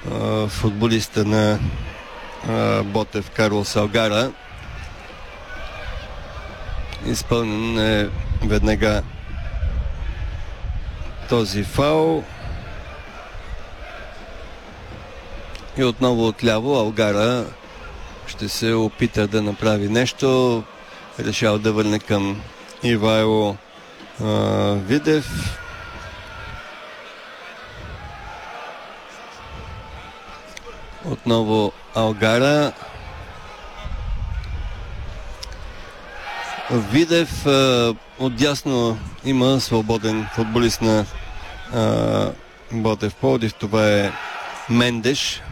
футболиста на Ботев Карлос Алгара. Изпълнен е веднага този фаул. И отново отляво Алгара ще се опита да направи нещо. Решава да върне към Ивайло Видев. Отново Алгара. Видев отдясно има свободен футболист на Ботев Пловдив. Това е Мендеш.